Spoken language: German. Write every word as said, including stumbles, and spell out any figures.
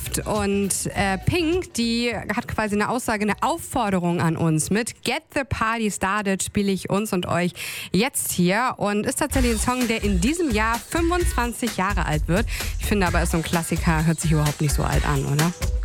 läuft. Und äh, Pink, die hat quasi eine Aussage, eine Aufforderung an uns. Mit Get the Party Started spiele ich uns und euch jetzt hier. Und ist tatsächlich ein Song, der in diesem Jahr fünfundzwanzig Jahre alt wird. Ich finde aber, ist so ein Klassiker, hört sich überhaupt nicht so alt an, oder?